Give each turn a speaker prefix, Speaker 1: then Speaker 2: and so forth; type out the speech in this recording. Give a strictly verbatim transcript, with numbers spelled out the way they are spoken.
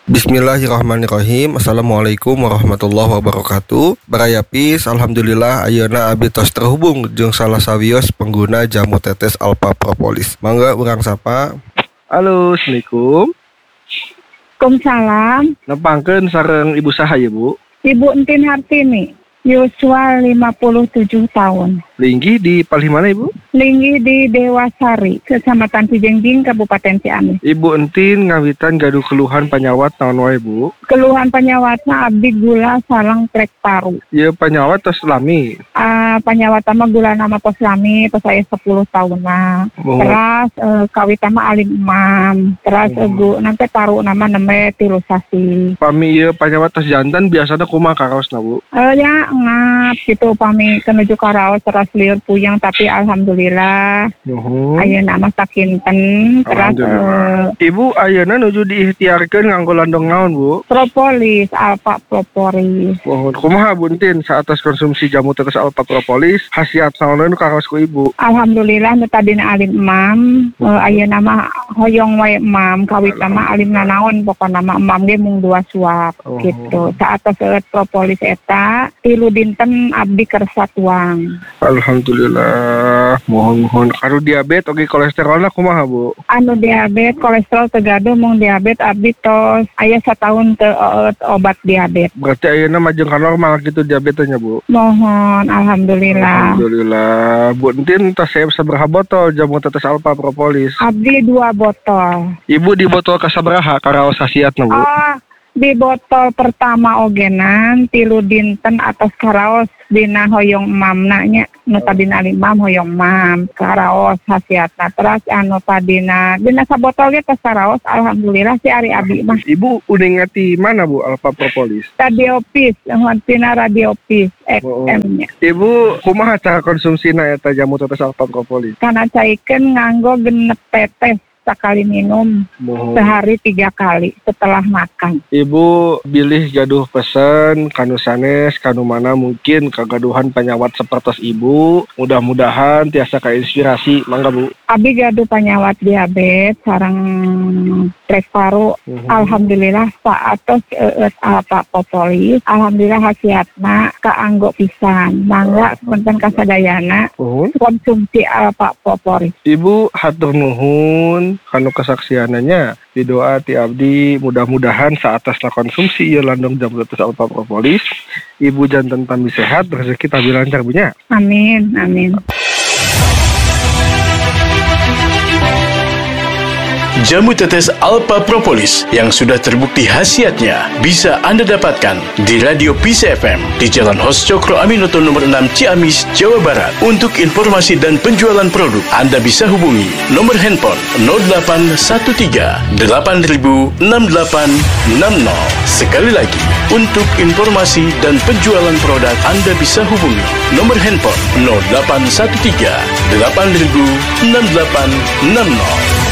Speaker 1: Bismillahirrahmanirrahim. Assalamualaikum warahmatullahi wabarakatuh. Barayapis, alhamdulillah ayeuna abdi tos terhubung jeung salah sawios pengguna jamu tetes Alpha Propolis. Mangga urang sapa.
Speaker 2: Halo, assalamualaikum.
Speaker 3: Waalaikumsalam.
Speaker 2: Nepangkeun sareng ibu saha ya, Bu?
Speaker 3: Ibu Entin Hartini, yuswa lima puluh tujuh tahun.
Speaker 2: Linggi di palih mana, Ibu?
Speaker 3: Linggi di Dewasari, Kecamatan Cijengjing, Kabupaten Ciamis.
Speaker 2: Ibu Entin ngawitan gaduh keluhan panyawat naon wae, Bu?
Speaker 3: Keluhan panyawatna abdi gula sareng trek paru.
Speaker 2: Ieu panyawat tos lami.
Speaker 3: Uh, panyawat mah gula nama pos lami, pos saya sepuluh tahun mah.
Speaker 2: Oh.
Speaker 3: Terus uh, kawit mah alim imam. Terus
Speaker 2: Oh.
Speaker 3: egu nanti paru nama neme tilusasi.
Speaker 2: Pami ieu panyawat tos jantan biasana kumaha karaosna, Bu?
Speaker 3: Uh, ya ngap gitu pami kenuju karaos terus liur puyeng tapi alhamdulillah.
Speaker 2: Nuhun.
Speaker 3: Ayeuna mah sakinten terus uh,
Speaker 2: Ibu ayeuna nuju diikhtiarkeun nganggo landong naon, Bu?
Speaker 3: propolis, Alpha Propolis.
Speaker 2: Mohon kumaha Bu Entin saatas konsumsi jamu tetes Alpha Propolis khasiat naon nu karaos ku Ibu?
Speaker 3: Alhamdulillah nu tadina alim imam, uh, ayeuna mah hoyong wae imam, kawit mah alim nanaon pokona mah imam ge mung dua suap
Speaker 2: Oh.
Speaker 3: gitu. Saatos eueuh propolis eta tilu dinten abdi kersa tuang.
Speaker 2: Alhamdulillah. Mohon-mohon karo diabetes oge kolesterolna kumaha, Bu?
Speaker 3: Anu diabetes kolesterol tegaduh mung diabetes abdi tos aya satahun teu eueuh obat diabetes.
Speaker 2: Berarti ayeuna mah jeung ka normal gitu diabetesnya, Bu.
Speaker 3: Mohon alhamdulillah.
Speaker 2: Alhamdulillah. Bu Entin tos saya sabaraha botol jamu tetes Alpha Propolis?
Speaker 3: Abdi dua botol.
Speaker 2: Ibu di botol kasabaraha karaos khasiatna, Bu?
Speaker 3: Oh, di botol pertama ogenan tilu dinten atas karaos dina hoyong mamna nya nu tadina limam hoyong mam karaos khasiatna terus anu tadina dina sabotol ge tos karaos alhamdulillah si ari abi mah.
Speaker 2: Ibu udah ngati mana, Bu, Alpha Propolis?
Speaker 3: Radiopis, tina Radiopis X M nya.
Speaker 2: Ibu kumaha cara konsumsina eta jamu tetes Alpha Propolis?
Speaker 3: Kana caikeun nganggo genep tetes sekali minum
Speaker 2: Mohon.
Speaker 3: sehari tiga kali setelah makan.
Speaker 2: Ibu bilih gaduh pesen kanu sanes kanu mana mungkin kagaduhan penyawat sepertos Ibu. Mudah-mudahan tiasa kainspirasi. Mangga, Bu.
Speaker 3: Abi gaduh panyawat diabetes sareng trek paru.
Speaker 2: Mhm.
Speaker 3: Alhamdulillah saatos eueuh Alpha Propolis. Alhamdulillah khasiatna kaanggo pisan. Mangga punten kasadayana
Speaker 2: Nuhun.
Speaker 3: konsumsi Alpha Propolis.
Speaker 2: Ibu hatur nuhun kanu kesaksiananya di doa ti abdi mudah-mudahan saatasna konsumsi ieu landong jamu tetes Alpha Propolis Ibu janten tambi sehat rezeki tambi lancar, Bu nya.
Speaker 3: Amin, amin.
Speaker 4: Jamu tetes Alpha Propolis yang sudah terbukti khasiatnya bisa Anda dapatkan di Radio Pisa F M di Jalan Hos Cokro Aminoto nomor enam Ciamis, Jawa Barat. Untuk informasi dan penjualan produk, Anda bisa hubungi nomor handphone nol delapan satu tiga delapan nol enam delapan enam nol. Sekali lagi, untuk informasi dan penjualan produk, Anda bisa hubungi nomor handphone nol delapan satu tiga delapan nol enam delapan enam nol.